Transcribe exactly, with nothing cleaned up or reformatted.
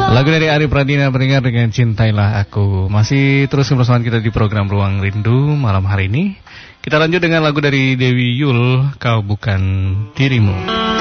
Lagu dari Ari Pradina Beringat dengan Cintailah Aku. Masih terus kebersamaan kita di program Ruang Rindu malam hari ini. Kita lanjut dengan lagu dari Dewi Yul, Kau Bukan Dirimu.